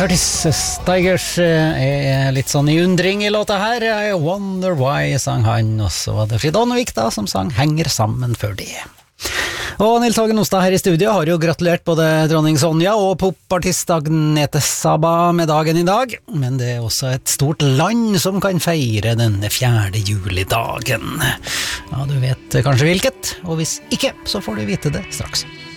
Curtis Stigers er litt sånn i undring i låta her. I Wonder Why sang han, og så var det Fridonvik da som sang Henger sammen før det. Og Nils Hagen Ostad her i studio har jo gratulert både dronning Sonja og popartist Agnete Saba med dagen i dag, men det er også et stort land som kan feire denne 4. julidagen. Ja, du vet kanskje hvilket, og hvis ikke, så får du vite det straks.